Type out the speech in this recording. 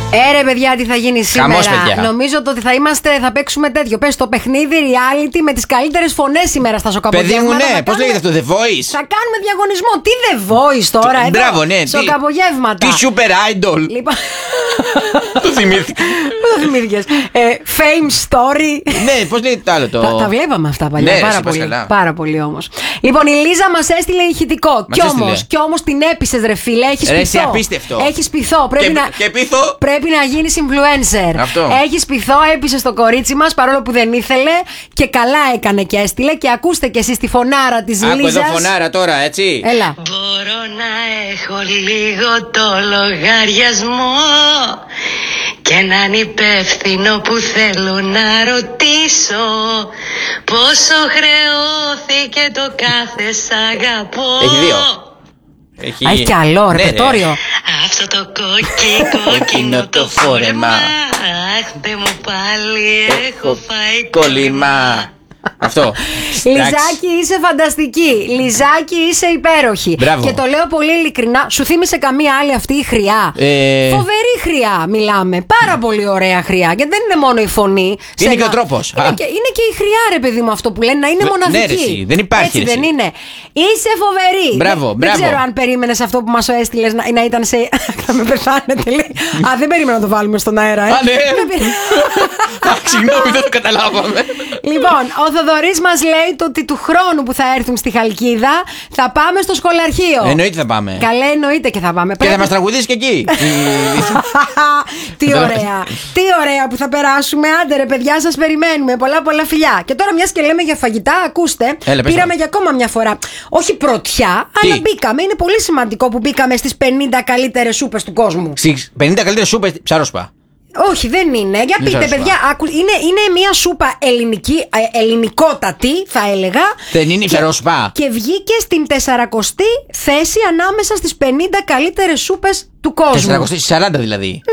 Ρε παιδιά, τι θα γίνει σήμερα. Χαμός, παιδιά. Νομίζω ότι θα παίξουμε τέτοιο. Πες το παιχνίδι reality με τις καλύτερες φωνές σήμερα στα σοκαπογεύματα. Παιδί μου, ναι, πώς λέγεται αυτό, The Voice. Θα κάνουμε διαγωνισμό. Τι The Voice τώρα, εδώ. Μπράβο, ναι. Σοκαπογεύματα. Τι Super Idol. Λοιπόν. Το θυμήθηκα. Πού το θυμήθηκες. Fame Story. Ναι, πώς λέγεται το άλλο το. Τα βλέπαμε αυτά παλιά. Ναι, πάρα πολύ. Πάρα πολύ όμως. Λοιπόν, η Λίζα μας έστειλε ηχητικό. Κι όμως την έπεισες, ρε φίλε. Έχεις πειθό. Απίστευτο. Έχεις πειθό. Πρέπει να γίνεις influencer. Αυτό. Έχεις πειθό, έπεισε το κορίτσι μας παρόλο που δεν ήθελε. Και καλά έκανε και έστειλε. Και ακούστε κι εσείς τη φωνάρα της Λίζας. Άκου εδώ φωνάρα τώρα, έτσι. Έλα. Μπορώ να έχω λίγο το λογαριασμό και έναν υπεύθυνο που θέλω να ρωτήσω πόσο χρεώθηκε το κάθε σ' αγαπώ. Έχει δύο. Έχει κι άλλο ρεπετόριο. Αυτό το κόκκινο το φόρεμα. Αχ, δεν μου πάλι έχω φάει κόλλημα. Αυτό. Λιζάκι, είσαι φανταστική. Λιζάκι, είσαι υπέροχη. Μπράβο. Και το λέω πολύ ειλικρινά. Σου θύμισε καμία άλλη αυτή η χρειά? Φοβερή χρειά μιλάμε. Πάρα πολύ ωραία χρειά. Γιατί δεν είναι μόνο η φωνή. Είναι και ο τρόπος. Είναι και η χρειά, ρε παιδί μου, αυτό που λένε, να είναι μοναδική. Ναι, δεν υπάρχει. Έτσι δεν είναι. Είσαι φοβερή. Μπράβο, δεν ξέρω αν περίμενες αυτό που μας έστειλες να ήταν σε. Θα με πεθάνετε, λέει. Α, δεν περίμενα να το βάλουμε στον αέρα. Α, ναι. Συγγνώμη, δεν το καταλάβαμε. Λοιπόν, ο Θοδωρής μας λέει ότι του χρόνου που θα έρθουν στη Χαλκίδα θα πάμε στο σχολαρχείο. Εννοείται θα πάμε. Καλέ, εννοείται και θα πάμε. Και θα μας τραγουδήσει και εκεί. Τι ωραία. Τι ωραία που θα περάσουμε. Άντε ρε παιδιά, σας περιμένουμε. Πολλά φιλιά. Και τώρα μιας και λέμε για φαγητά, ακούστε. Πήραμε για ακόμα μια φορά. Όχι πρωτιά, αλλά μπήκαμε. Είναι πολύ σημαντικό που μπήκαμε στις 50 καλύτερες σούπες του κόσμου. Στις 50 καλύτερες σούπες ψάροσπα. Όχι, δεν είναι. Για πείτε, παιδιά, είναι μια σούπα ελληνικότατη, θα έλεγα. Δεν είναι η ψαρόσπα. Και βγήκε στην 40η θέση ανάμεσα στις 50 καλύτερες σούπες του κόσμου. 440 δηλαδή.